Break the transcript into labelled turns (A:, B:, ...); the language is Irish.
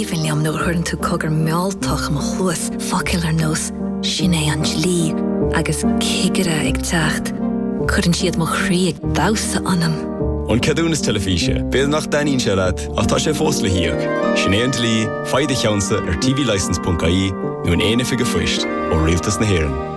A: Stephen Liam nó chuireann tú cogur meálltach am chuas faciil ar nós sin é an dlí agus cigire ag teacht chuireann siad mo chrí ag dása anam.
B: An cadúnas telefíse, béad nach daíonn se leat ach tá sé fós le hiíoch. Sin é an dlí, faide cheansa ar tvlicense.ie nó an éana fiige foiist ó rialtas na hÉireann.